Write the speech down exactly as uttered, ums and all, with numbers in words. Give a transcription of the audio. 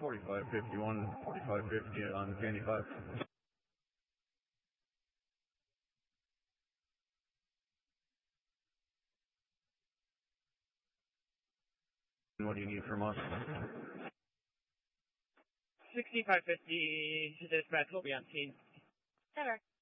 forty-five fifty-one, forty-five fifty on the Candy five. What do you need from us? sixty-five fifty to dispatch will be on scene. Never.